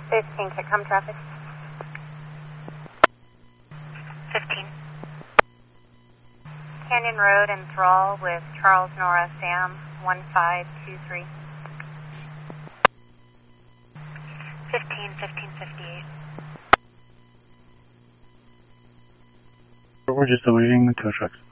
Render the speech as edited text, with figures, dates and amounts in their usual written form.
15, Tacoma traffic. 15. Canyon Road and Thrall with Charles Nora Sam 1523. 1558. We're just awaiting the tow trucks.